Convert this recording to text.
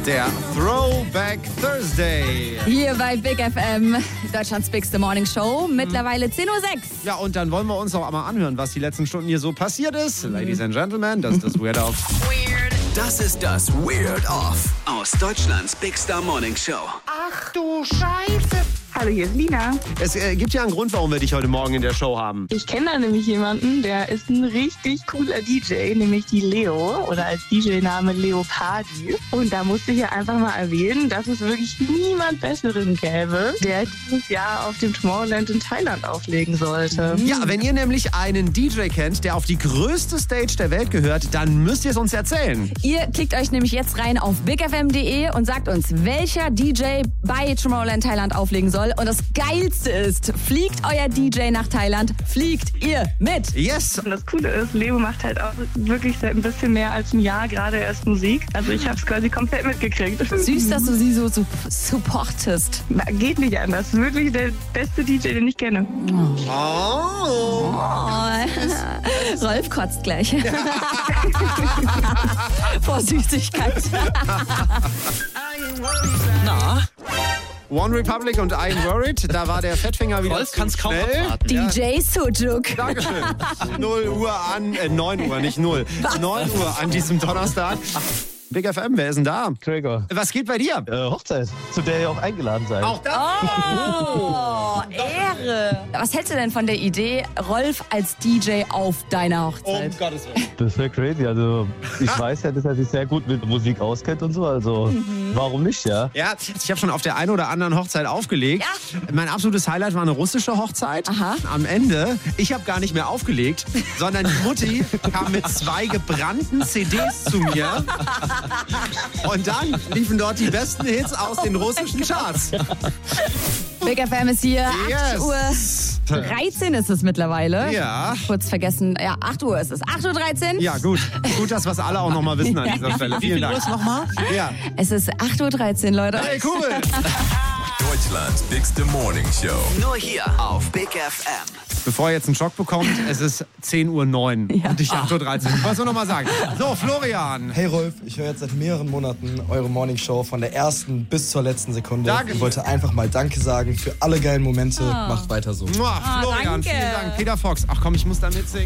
Der Throwback Thursday. Hier bei Big FM, Deutschlands Bigste Morning Show. Mittlerweile 10:06 Uhr. Ja, und dann wollen wir uns auch einmal anhören, was die letzten Stunden hier so passiert ist. Ladies and Gentlemen, das ist das Weird Off. Das ist das Weird Off aus Deutschlands Bigster Morning Show. Ach du Scheiße. Hallo, hier ist Lina. Es gibt ja einen Grund, warum wir dich heute Morgen in der Show haben. Ich kenne da nämlich jemanden, der ist ein richtig cooler DJ, nämlich die Leo oder als DJ-Name Leopardi. Und da musste ich ja einfach mal erwähnen, dass es wirklich niemand Besseren gäbe, der dieses Jahr auf dem Tomorrowland in Thailand auflegen sollte. Ja, wenn ihr nämlich einen DJ kennt, der auf die größte Stage der Welt gehört, dann müsst ihr es uns erzählen. Ihr klickt euch nämlich jetzt rein auf bigfm.de und sagt uns, welcher DJ bei Tomorrowland Thailand auflegen soll. Und das Geilste ist, fliegt euer DJ nach Thailand, fliegt ihr mit. Yes! Und das Coole ist, Leo macht halt auch wirklich seit ein bisschen mehr als ein Jahr gerade erst Musik. Also ich habe es quasi komplett mitgekriegt. Süß, dass du sie so supportest. Na, geht nicht anders. Wirklich der beste DJ, den ich kenne. Oh. Rolf kotzt gleich. Vor Süßigkeit. Na, One Republic und I Ain't Worried, da war der Fettfinger wieder Rolf zu kann's kaum schnell. abwarten. DJ Sujuk. Dankeschön. 0 Uhr an, 9 Uhr, nicht 0. 9 Uhr an diesem Donnerstag. Big FM, wer ist denn da? Gregor. Was geht bei dir? Hochzeit, zu der ihr auch eingeladen seid. Auch das? Oh, Ehre. Was hältst du denn von der Idee, Rolf als DJ auf deiner Hochzeit? Gottes Willen. Das wäre crazy. Also ich weiß ja, dass er sich sehr gut mit Musik auskennt und so. Also warum nicht, ja? Ja, ich habe schon auf der einen oder anderen Hochzeit aufgelegt. Ja. Mein absolutes Highlight war eine russische Hochzeit. Aha. Am Ende, ich habe gar nicht mehr aufgelegt, sondern die Mutti kam mit 2 gebrannten CDs zu mir. Und dann liefen dort die besten Hits aus den russischen Charts. Big FM ist hier, 8:13 Uhr ist es mittlerweile. Ja. Kurz vergessen, ja, 8 Uhr ist es. 8:13 Uhr. Ja, gut. Gut, dass wir es alle auch nochmal wissen an dieser Stelle. Vielen Dank. nochmal? Ja. Es ist 8:13 Uhr, Leute. Hey, cool. Deutschlands Bigste Morning Show. Nur hier auf Big FM. Bevor ihr jetzt einen Schock bekommt, es ist 10:09 Uhr Ja. und nicht 8:13 Uhr. Was soll noch mal sagen? So, Florian. Hey Rolf, ich höre jetzt seit mehreren Monaten eure Morningshow von der ersten bis zur letzten Sekunde. Dankeschön. Ich wollte einfach mal Danke sagen für alle geilen Momente. Macht weiter so. Florian, danke. vielen Dank. Peter Fox. Ach komm, ich muss da mitsingen.